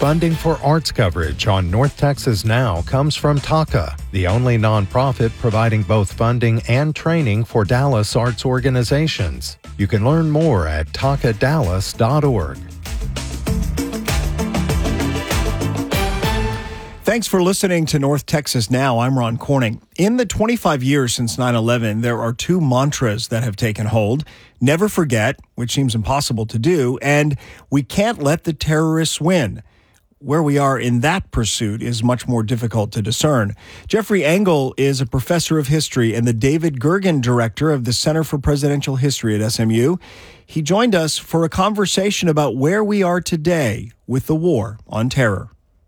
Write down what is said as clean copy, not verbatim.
Funding for arts coverage on North Texas Now comes from TACA, the only nonprofit providing both funding and training for Dallas arts organizations. You can learn more at tacadallas.org. Thanks for listening to North Texas Now. I'm Ron Corning. In the 25 years since 9/11, there are two mantras that have taken hold. Never forget, which seems impossible to do, and we can't let the terrorists win. Where we are in that pursuit is much more difficult to discern. Jeffrey Engel is a professor of history and the David Gergen director of the Center for Presidential History at SMU. He joined us for a conversation about where we are today with the war on terror.